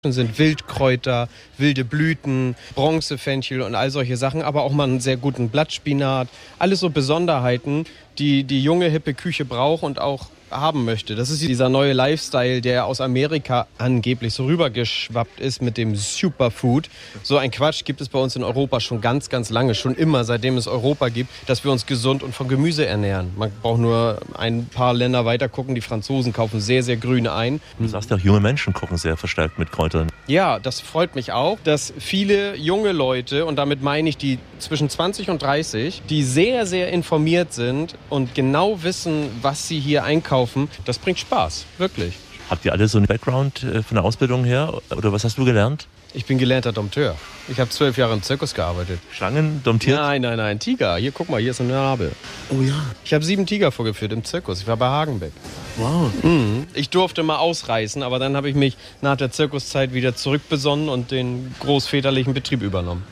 sind Wildkräuter, wilde Blüten, Bronzefenchel und all solche Sachen, aber auch mal einen sehr guten Blattspinat. Alles so Besonderheiten, die die junge, hippe Küche braucht und auch haben möchte. Das ist dieser neue Lifestyle, der aus Amerika angeblich so rübergeschwappt ist mit dem Superfood. So ein Quatsch gibt es bei uns in Europa schon ganz, ganz lange, schon immer, seitdem es Europa gibt, dass wir uns gesund und von Gemüse ernähren. Man braucht nur ein paar Länder weiter gucken. Die Franzosen kaufen sehr, sehr grün ein. Du sagst ja, junge Menschen kochen sehr verstärkt mit Kräutern. Ja, das freut mich auch, dass viele junge Leute, und damit meine ich die zwischen 20 und 30, die sehr, sehr informiert sind und genau wissen, was sie hier einkaufen, das bringt Spaß, wirklich. Habt ihr alle so einen Background von der Ausbildung her? Oder was hast du gelernt? Ich bin gelernter Dompteur. Ich habe 12 Jahre im Zirkus gearbeitet. Schlangen domptiert? Nein, Tiger. Hier, guck mal, hier ist eine Narbe. Oh ja. Ich habe 7 Tiger vorgeführt im Zirkus. Ich war bei Hagenbeck. Wow. Ich durfte mal ausreißen, aber dann habe ich mich nach der Zirkuszeit wieder zurückbesonnen und den großväterlichen Betrieb übernommen.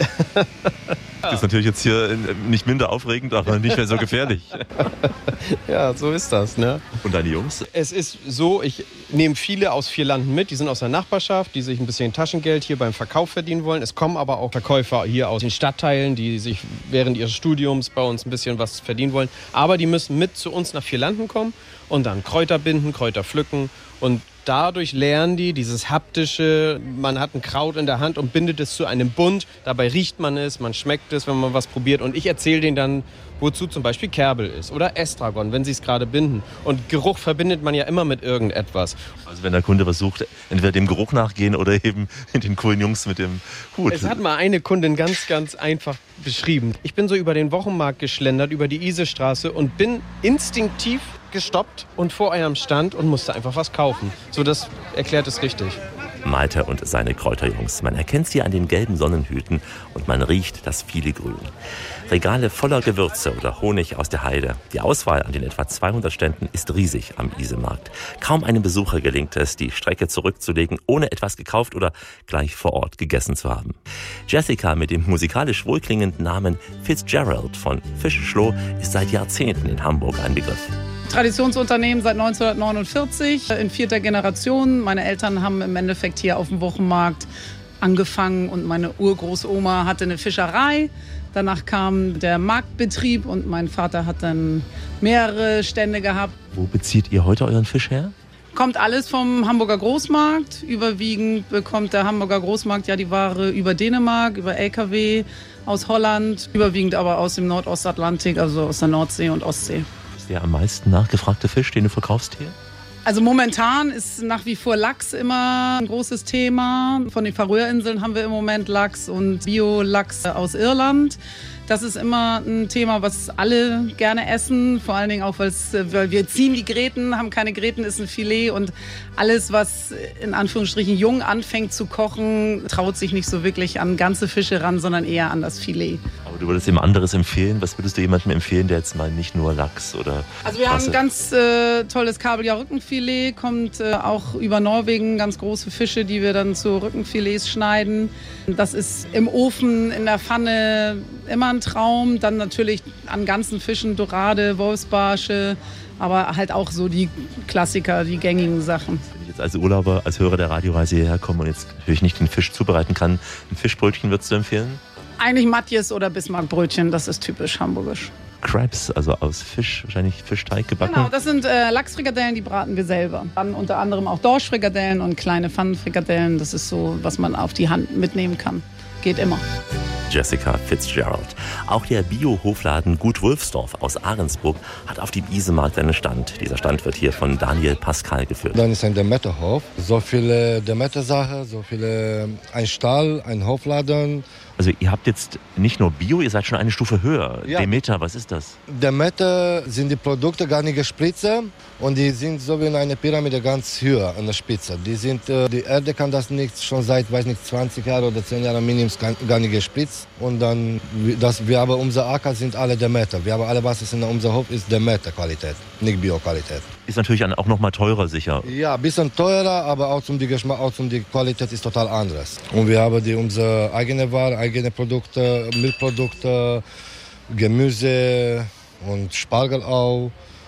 Das ist natürlich jetzt hier nicht minder aufregend, aber nicht mehr so gefährlich. Ja, so ist das, ne? Und deine Jungs? Es ist so, ich nehme viele aus Vierlanden mit, die sind aus der Nachbarschaft, die sich ein bisschen Taschengeld hier beim Verkauf verdienen wollen. Es kommen aber auch Verkäufer hier aus den Stadtteilen, die sich während ihres Studiums bei uns ein bisschen was verdienen wollen. Aber die müssen mit zu uns nach Vierlanden kommen und dann Kräuter binden, Kräuter pflücken und dadurch lernen die dieses haptische, man hat ein Kraut in der Hand und bindet es zu einem Bund. Dabei riecht man es, man schmeckt es, wenn man was probiert. Und ich erzähle denen dann, wozu zum Beispiel Kerbel ist oder Estragon, wenn sie es gerade binden. Und Geruch verbindet man ja immer mit irgendetwas. Also wenn der Kunde was sucht, entweder dem Geruch nachgehen oder eben den coolen Jungs mit dem Hut. Es hat mal eine Kundin ganz, ganz einfach beschrieben. Ich bin so über den Wochenmarkt geschlendert, über die Isestraße und bin instinktiv gestoppt und vor einem Stand und musste einfach was kaufen. So, das erklärt es richtig. Malte und seine Kräuterjungs. Man erkennt sie an den gelben Sonnenhüten und man riecht das viele Grün. Regale voller Gewürze oder Honig aus der Heide. Die Auswahl an den etwa 200 Ständen ist riesig am Isemarkt. Kaum einem Besucher gelingt es, die Strecke zurückzulegen, ohne etwas gekauft oder gleich vor Ort gegessen zu haben. Jessica mit dem musikalisch wohlklingenden Namen Fitzgerald von Fischschloh ist seit Jahrzehnten in Hamburg ein Begriff. Traditionsunternehmen seit 1949, in 4. Generation. Meine Eltern haben im Endeffekt hier auf dem Wochenmarkt angefangen und meine Urgroßoma hatte eine Fischerei. Danach kam der Marktbetrieb und mein Vater hat dann mehrere Stände gehabt. Wo bezieht ihr heute euren Fisch her? Kommt alles vom Hamburger Großmarkt. Überwiegend bekommt der Hamburger Großmarkt ja die Ware über Dänemark, über LKW, aus Holland. Überwiegend aber aus dem Nordostatlantik, also aus der Nordsee und Ostsee. Der am meisten nachgefragte Fisch, den du verkaufst hier? Also momentan ist nach wie vor Lachs immer ein großes Thema. Von den Färöerinseln haben wir im Moment Lachs und Bio-Lachs aus Irland. Das ist immer ein Thema, was alle gerne essen. Vor allen Dingen auch, weil wir ziehen die Gräten, haben keine Gräten, ist ein Filet. Und alles, was in Anführungsstrichen jung anfängt zu kochen, traut sich nicht so wirklich an ganze Fische ran, sondern eher an das Filet. Aber du würdest ihm anderes empfehlen. Was würdest du jemandem empfehlen, der jetzt mal nicht nur Lachs oder... Also wir haben ein ganz tolles Kabeljau-Rückenfilet, kommt auch über Norwegen, ganz große Fische, die wir dann zu Rückenfilets schneiden. Das ist im Ofen, in der Pfanne immer ein Traum. Dann natürlich an ganzen Fischen, Dorade, Wolfsbarsche, aber halt auch so die Klassiker, die gängigen Sachen. Wenn ich jetzt als Urlauber, als Hörer der Radioreise hierher komme und jetzt natürlich nicht den Fisch zubereiten kann, ein Fischbrötchen würdest du empfehlen? Eigentlich Matjes oder Bismarckbrötchen, das ist typisch hamburgisch. Crabs, also aus Fisch, wahrscheinlich Fischteig gebacken? Genau, das sind Lachsfrikadellen, die braten wir selber. Dann unter anderem auch Dorschfrikadellen und kleine Pfannenfrikadellen. Das ist so, was man auf die Hand mitnehmen kann. Geht immer. Jessica Fitzgerald. Auch der Bio-Hofladen Gut Wulfsdorf aus Ahrensburg hat auf dem Isemarkt einen Stand. Dieser Stand wird hier von Daniel Pascal geführt. Dann ist ein Demeterhof. So viele Demeter-Sachen, so viele, ein Stall, ein Hofladen. Also ihr habt jetzt nicht nur Bio, ihr seid schon eine Stufe höher. Ja. Demeter, was ist das? Demeter sind die Produkte gar nicht gespritzt und die sind so wie in einer Pyramide ganz höher an der Spitze. Die Erde kann das nicht schon seit, 20 Jahren oder 10 Jahren Minimum gar nicht gespritzt. Und dann, wir haben unser Acker sind alle Demeter. Wir haben alle, was ist in unserem Hof, ist Demeter-Qualität, nicht Bio-Qualität. Ist natürlich auch noch mal teurer sicher. Ja, ein bisschen teurer, aber auch zum Geschmack, auch zum die Qualität ist total anders. Und wir haben unsere eigene Ware, eigene Produkte, Milchprodukte, Gemüse und Spargel auch.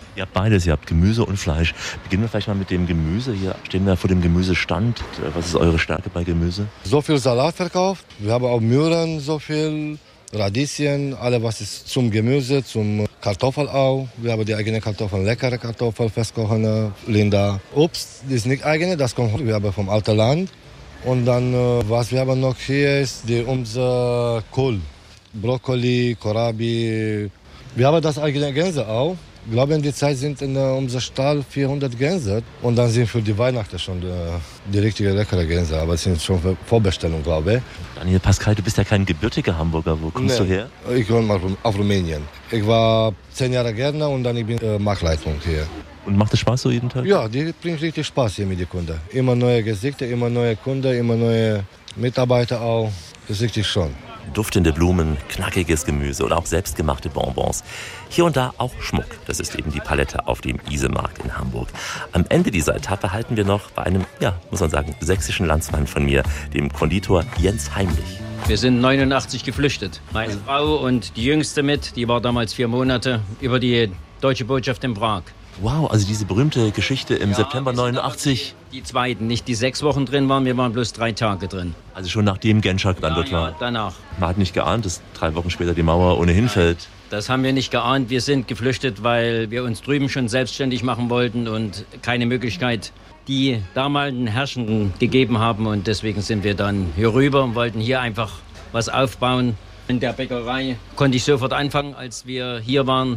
Ihr habt beides, ihr habt Gemüse und Fleisch. Beginnen wir vielleicht mal mit dem Gemüse. Hier stehen wir vor dem Gemüsestand. Was ist eure Stärke bei Gemüse? So viel Salat verkauft. Wir haben auch Möhren, so viel Radieschen, alles was ist zum Gemüse, zum Kartoffel auch. Wir haben die eigenen Kartoffeln, leckere Kartoffeln, festkochende, Linda. Obst ist nicht eigene, das kommt wir haben vom alten Land. Und dann, was wir haben noch hier ist unser Kohl. Brokkoli, Kohlrabi. Wir haben das eigene Gänse auch. Ich glaube, in der Zeit sind in unserem Stall 400 Gänse. Und dann sind für die Weihnachten schon die richtige leckere Gänse. Aber es sind schon für Vorbestellung, glaube ich. Daniel Pascal, du bist ja kein gebürtiger Hamburger. Wo kommst du her? Ich komme aus Rumänien. Ich war 10 Jahre Gärtner und dann ich bin Marktleitung hier. Und macht es Spaß so jeden Tag? Ja, die bringt richtig Spaß hier mit den Kunden. Immer neue Gesichter, immer neue Kunden, immer neue Mitarbeiter auch. Das ist richtig schon. Duftende Blumen, knackiges Gemüse oder auch selbstgemachte Bonbons. Hier und da auch Schmuck. Das ist eben die Palette auf dem Isemarkt in Hamburg. Am Ende dieser Etappe halten wir noch bei einem, ja, muss man sagen, sächsischen Landsmann von mir, dem Konditor Jens Heimlich. Wir sind 89 geflüchtet. Meine Frau und die Jüngste mit, die war damals 4 Monate, über die deutsche Botschaft in Prag. Wow, also diese berühmte Geschichte im September 89. Die zweiten, nicht die 6 Wochen drin waren, wir waren bloß 3 Tage drin. Also schon nachdem Genschak dann dort war. Ja, danach. Man hat nicht geahnt, dass 3 Wochen später die Mauer ohnehin fällt. Das haben wir nicht geahnt. Wir sind geflüchtet, weil wir uns drüben schon selbstständig machen wollten und keine Möglichkeit die damaligen Herrschenden gegeben haben. Und deswegen sind wir dann hier rüber und wollten hier einfach was aufbauen. In der Bäckerei konnte ich sofort anfangen, als wir hier waren,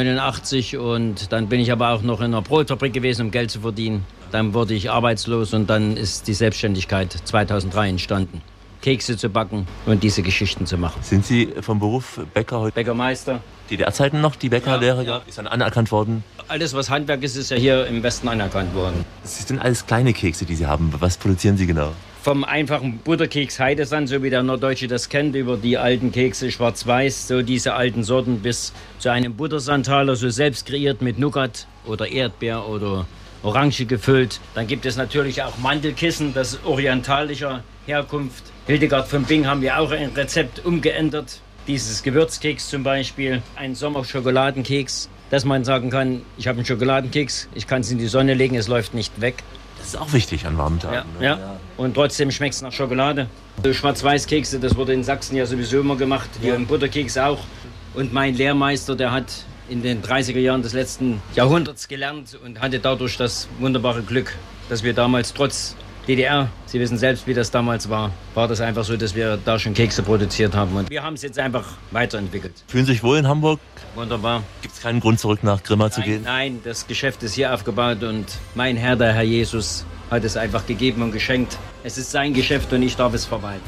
89. Und dann bin ich aber auch noch in einer Brotfabrik gewesen, um Geld zu verdienen. Dann wurde ich arbeitslos und dann ist die Selbstständigkeit 2003 entstanden. Kekse zu backen und diese Geschichten zu machen. Sind Sie vom Beruf Bäcker heute? Bäckermeister. DDR-Zeiten noch, die Bäckerlehre Ja. ist dann anerkannt worden? Alles, was Handwerk ist, ist ja hier im Westen anerkannt worden. Das sind alles kleine Kekse, die Sie haben. Was produzieren Sie genau? Vom einfachen Butterkeks Heidesand, so wie der Norddeutsche das kennt, über die alten Kekse schwarz-weiß, so diese alten Sorten, bis zu einem Buttersandtaler, so selbst kreiert mit Nougat oder Erdbeer oder Orange gefüllt. Dann gibt es natürlich auch Mandelkissen, das ist orientalischer Herkunft. Hildegard von Bing haben wir auch ein Rezept umgeändert. Dieses Gewürzkeks zum Beispiel, ein Sommerschokoladenkeks, dass man sagen kann, ich habe einen Schokoladenkeks, ich kann es in die Sonne legen, es läuft nicht weg. Das ist auch wichtig an warmen Tagen. Ja. Und trotzdem schmeckt es nach Schokolade. So Schwarz-Weiß-Kekse, das wurde in Sachsen ja sowieso immer gemacht, hier im Butterkeks auch. Und mein Lehrmeister, der hat in den 30er Jahren des letzten Jahrhunderts gelernt und hatte dadurch das wunderbare Glück, dass wir damals trotz DDR, Sie wissen selbst, wie das damals war das einfach so, dass wir da schon Kekse produziert haben. Und wir haben es jetzt einfach weiterentwickelt. Fühlen Sie sich wohl in Hamburg? Wunderbar. Gibt es keinen Grund, zurück nach Grimma zu gehen? Nein, das Geschäft ist hier aufgebaut und mein Herr, der Herr Jesus, hat es einfach gegeben und geschenkt. Es ist sein Geschäft und ich darf es verwalten.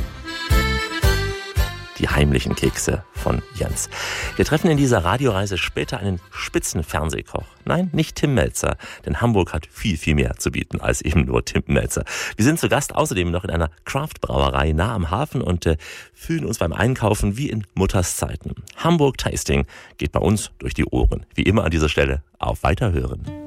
Die heimlichen Kekse von Jens. Wir treffen in dieser Radioreise später einen Spitzenfernsehkoch. Nein, nicht Tim Mälzer, denn Hamburg hat viel, viel mehr zu bieten als eben nur Tim Mälzer. Wir sind zu Gast außerdem noch in einer Craft-Brauerei nah am Hafen und fühlen uns beim Einkaufen wie in Mutters Zeiten. Hamburg Tasting geht bei uns durch die Ohren. Wie immer an dieser Stelle auf Weiterhören.